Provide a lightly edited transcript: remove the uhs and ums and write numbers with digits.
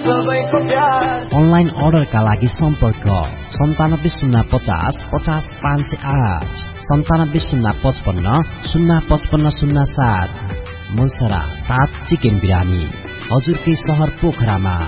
सबैको प्यार। अनलाइन अर्डरका लागि सम्पर्क 9705050508 970555055507। मुलसरा 7 चिकन बिरानी हजुरकै शहर पोखरामा।